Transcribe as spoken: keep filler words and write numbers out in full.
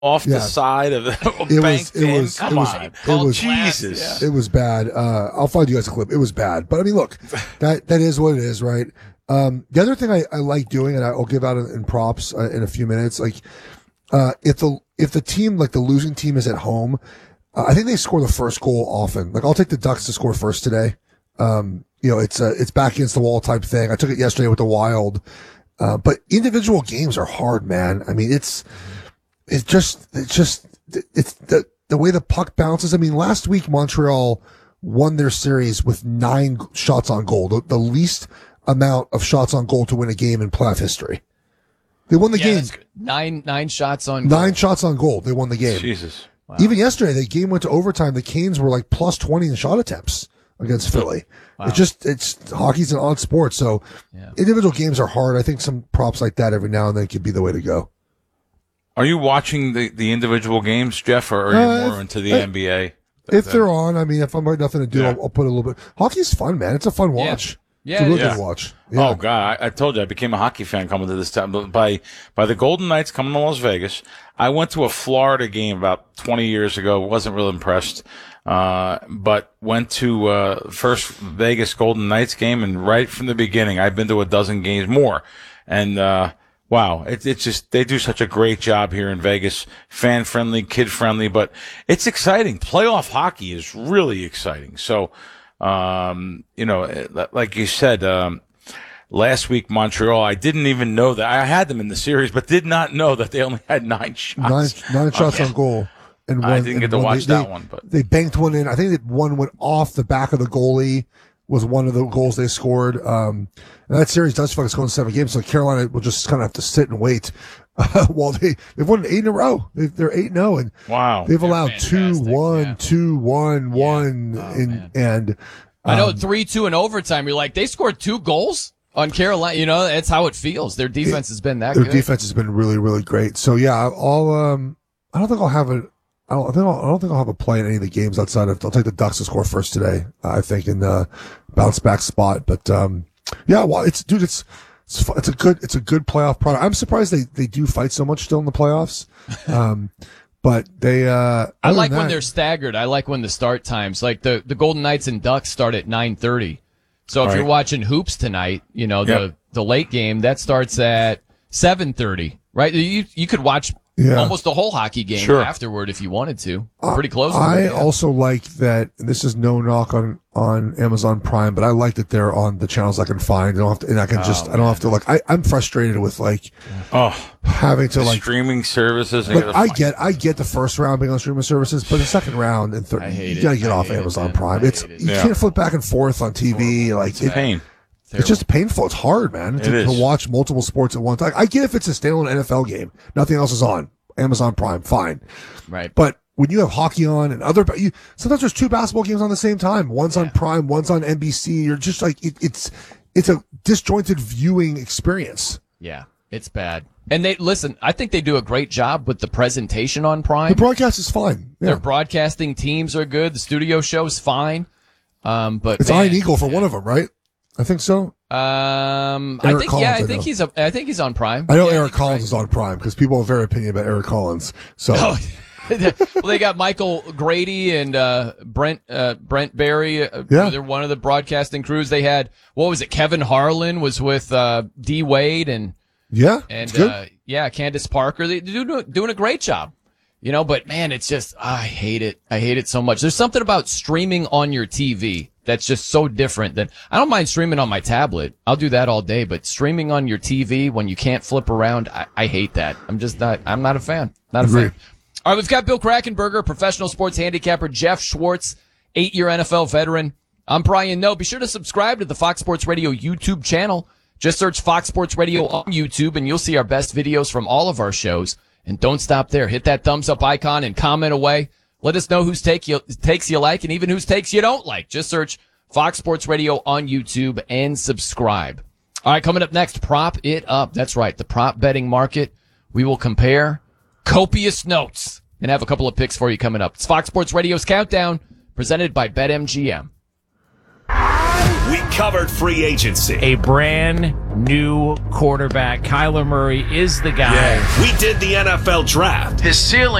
off Yeah. the side of the It banked was, it in. was, Come it was, on. it was, Jesus. it was bad. Uh, I'll find you guys a clip. It was bad. But I mean, look, that, that is what it is, right? Um, the other thing I, I like doing, and I'll give out in, in props uh, in a few minutes, like, uh, if the, if the team, like the losing team is at home, uh, I think they score the first goal often. Like, I'll take the Ducks to score first today. Um, you know, it's a, it's back against the wall type thing. I took it yesterday with the Wild. Uh, but individual games are hard, man. I mean, it's, it's just, it's just, it's the, the way the puck bounces. I mean, last week Montreal won their series with nine shots on goal, the, the least amount of shots on goal to win a game in playoff history. They won the yeah, game. Nine, nine shots on goal. Nine shots on goal. They won the game. Jesus. Wow. Even yesterday, the game went to overtime. The Canes were like plus twenty in shot attempts against Philly. Wow. It's just, it's hockey's an odd sport. So Yeah. individual games are hard. I think some props like that every now and then could be the way to go. Are you watching the, the individual games, Jeff, or are you Uh, more into the uh, N B A? If they're on, I mean, if I'm got nothing to do, Yeah. I'll, I'll put a little bit. Hockey's fun, man. It's a fun Yeah. watch. Yeah, it's a really it is. good watch. Yeah. Oh God, I, I told you I became a hockey fan coming to this time. But by by the Golden Knights coming to Las Vegas, I went to a Florida game about twenty years ago. Wasn't real impressed, uh, but went to uh, first Vegas Golden Knights game, and right from the beginning, I've been to a dozen games more, and uh, wow, it, it's just they do such a great job here in Vegas, fan friendly, kid friendly, but it's exciting. Playoff hockey is really exciting. So. Um, you know, like you said, um, last week, Montreal, I didn't even know that I had them in the series, but did not know that they only had nine shots. Nine, nine shots on goal. And one, I didn't get and to one, watch they, that they, one, but they banked one in. I think that one went off the back of the goalie was one of the goals they scored. Um, and that series does feel like it's going to seven games. So Carolina will just kind of have to sit and wait. Uh, while they, they've won eight in a row. They, they're eight and oh and wow, they've allowed two, fantastic, one, yeah. two, one, Yeah. one, Oh, in, man. and, I know um, three two in overtime. You're like, they scored two goals on Carolina. You know, that's how it feels. Their defense has been that their good. defense has been really, really great. So yeah, I'll, um, I don't think I'll have a, I don't, I think I'll, I don't think I'll have a play in any of the games outside of, I'll take the Ducks to score first today, uh, I think, in the bounce back spot. But, um, yeah, well, it's, dude, it's, it's, fu- it's a good, it's a good playoff product. I'm surprised they, they do fight so much still in the playoffs. Um, but they, uh, I other like than when that- they're staggered. I like when the start times, like the, the Golden Knights and Ducks start at nine thirty. So if All you're right. watching hoops tonight, you know, the, Yep. the late game, that starts at seven thirty, right? You, you could watch Yeah. almost the whole hockey game Sure. afterward if you wanted to. Pretty close. to I it, yeah. also like that, and this is no knock on, on Amazon Prime, but I like that they're on the channels I can find. I don't have to, and I can just, I don't have to like, I, I'm frustrated with like oh, having to like, streaming services. like gotta I find- get, I get the first round being on streaming services, but the second round and third, I hate you gotta it. get I off hate it, Amazon man. Prime. I It's, hate it. you Yeah. can't flip back and forth on T V. Like, it, pain. it's just painful. It's hard, man, It to, is. to watch multiple sports at one time. I get if it's a standalone N F L game, nothing else is on Amazon Prime, fine. Right. But when you have hockey on and other, you, sometimes there's two basketball games on the same time. One's on Prime, one's on N B C. You're just like, it, it's, it's a disjointed viewing experience. Yeah, it's bad. And they, listen, I think they do a great job with the presentation on Prime. The broadcast is fine. Yeah. Their broadcasting teams are good. The studio show's fine. Um, but It's man, Iron Eagle for one of them, right? I think so. Um, I Eric think Collins, yeah, I I think know. he's a, I think he's on Prime. I know Yeah, Eric think Collins you're is on Prime because people have very opinion about Eric Collins. So right. Well, they got Michael Grady and uh, Brent uh, Brent Barry. Uh, Yeah. They're one of the broadcasting crews. They had what was it? Kevin Harlan was with uh, D Wade and yeah, and it's good. uh, yeah, Candace Parker. They do doing a great job. You know, but man, it's just I hate it. I hate it so much. There's something about streaming on your T V that's just so different than I don't mind streaming on my tablet. I'll do that all day, but streaming on your T V when you can't flip around, I, I hate that. I'm just not I'm not a fan. Not a Agree. fan. All right, we've got Bill Krackenberger, professional sports handicapper, Jeff Schwartz, eight-year N F L veteran. I'm Brian Noe. Be sure to subscribe to the Fox Sports Radio YouTube channel. Just search Fox Sports Radio on YouTube, and you'll see our best videos from all of our shows. And don't stop there. Hit that thumbs up icon and comment away. Let us know whose take you, takes you like and even whose takes you don't like. Just search Fox Sports Radio on YouTube and subscribe. All right, coming up next, Prop It Up. That's right, the prop betting market. We will compare copious notes and have a couple of picks for you coming up. It's Fox Sports Radio's Countdown, presented by BetMGM. Week covered free agency. A brand new quarterback. Kyler Murray is the guy. Yeah. We did the N F L draft. His ceiling